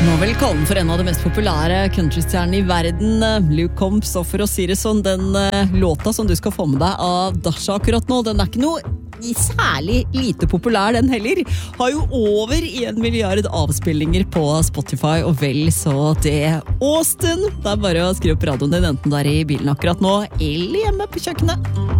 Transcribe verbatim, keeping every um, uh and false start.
Velkommen for en av de mest populære countrystjernene i verden, Luke Combs, og for å si det sånn, den uh, låta som du skal få med deg av Dasha akkurat nå, den er ikke noe særlig lite populær den heller, har jo over en milliard avspillinger på Spotify, og vel så det. Austin, det er bare å skru opp radioen din enten der i bilen akkurat nå, eller hjemme på kjøkkenet.